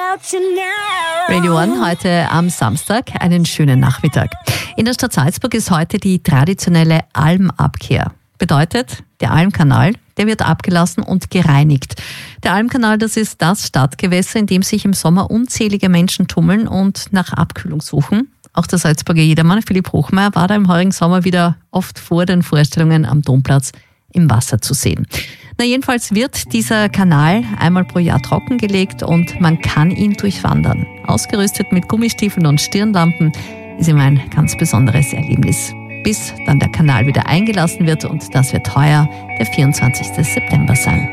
Radio One heute am Samstag, einen schönen Nachmittag. In der Stadt Salzburg ist heute die traditionelle Almabkehr. Bedeutet, der Almkanal, der wird abgelassen und gereinigt. Der Almkanal, das ist das Stadtgewässer, in dem sich im Sommer unzählige Menschen tummeln und nach Abkühlung suchen. Auch der Salzburger Jedermann, Philipp Hochmeier, war da im heurigen Sommer wieder oft vor den Vorstellungen am Domplatz im Wasser zu sehen. Jedenfalls wird dieser Kanal einmal pro Jahr trockengelegt und man kann ihn durchwandern. Ausgerüstet mit Gummistiefeln und Stirnlampen ist immer ein ganz besonderes Erlebnis. Bis dann der Kanal wieder eingelassen wird und das wird heuer der 24. September sein.